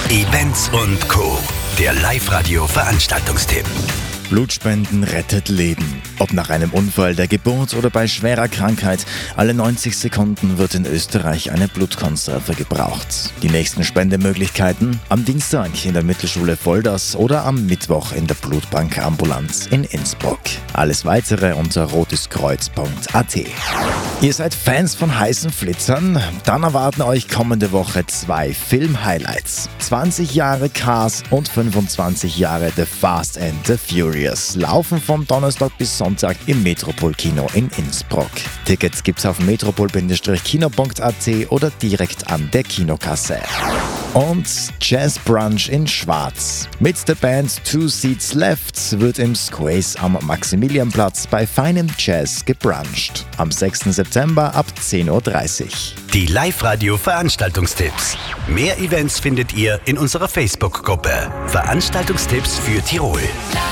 Events und Co. Der Live-Radio-Veranstaltungstipp. Blutspenden rettet Leben. Ob nach einem Unfall, der Geburt oder bei schwerer Krankheit, alle 90 Sekunden wird in Österreich eine Blutkonserve gebraucht. Die nächsten Spendemöglichkeiten am Dienstag in der Mittelschule Volders oder am Mittwoch in der Blutbank Ambulanz in Innsbruck. Alles Weitere unter roteskreuz.at. Ihr seid Fans von heißen Flitzern? Dann erwarten euch kommende Woche 2 Film-Highlights. 20 Jahre Cars und 25 Jahre The Fast and the Furious laufen vom Donnerstag bis Sonntag im Metropol-Kino in Innsbruck. Tickets gibt's auf metropol-kino.at oder direkt an der Kinokasse. Und Jazz Brunch in Schwarz. Mit der Band Two Seats Left wird im Squays am Maximilianplatz bei feinem Jazz gebruncht. Am 6. September ab 10.30 Uhr. Die Live-Radio-Veranstaltungstipps. Mehr Events findet ihr in unserer Facebook-Gruppe. Veranstaltungstipps für Tirol.